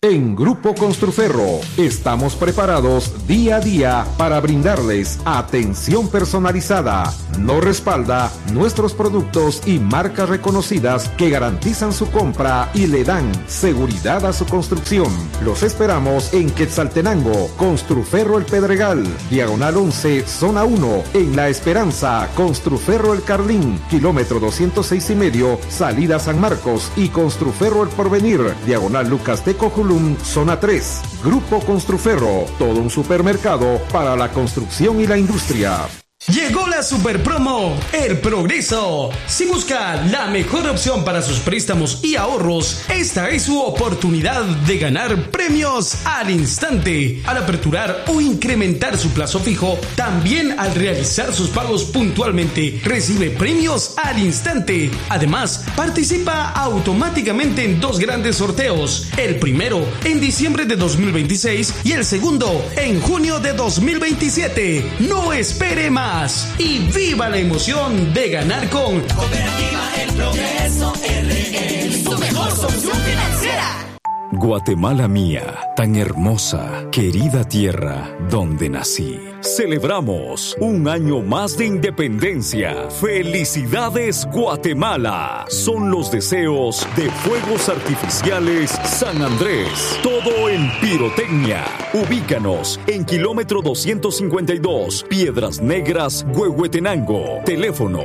En Grupo Construferro estamos preparados día a día para brindarles atención personalizada. Nos respalda nuestros productos y marcas reconocidas que garantizan su compra y le dan seguridad a su construcción. Los esperamos en Quetzaltenango, Construferro El Pedregal, Diagonal 11, Zona 1, en La Esperanza, Construferro El Carlín, kilómetro 206,5, salida San Marcos, y Construferro El Porvenir, Diagonal Lucas de Cojulum, Zona 3. Grupo Construferro, todo un supermercado para la construcción y la industria. Llegó la super promo El Progreso. Si busca la mejor opción para sus préstamos y ahorros, esta es su oportunidad de ganar premios al instante. Al aperturar o incrementar su plazo fijo, también al realizar sus pagos puntualmente, recibe premios al instante. Además, participa automáticamente en 2 grandes sorteos. El primero en diciembre de 2026 y el segundo en junio de 2027. No espere más y viva la emoción de ganar con Cooperativa El Progreso RL, tu mejor solución financiera. Guatemala mía, tan hermosa, querida tierra donde nací. Celebramos un año más de independencia. ¡Felicidades, Guatemala! Son los deseos de Fuegos Artificiales San Andrés. Todo en pirotecnia. Ubícanos en kilómetro 252, Piedras Negras, Huehuetenango. Teléfono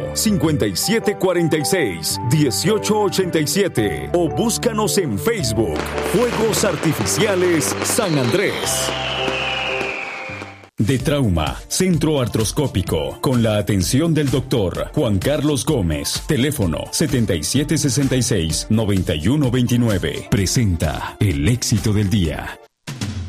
5746-1887 o búscanos en Facebook. Fuegos Artificiales San Andrés. De Trauma, Centro Artroscópico, con la atención del doctor Juan Carlos Gómez. Teléfono 7766-9129. Presenta el éxito del día.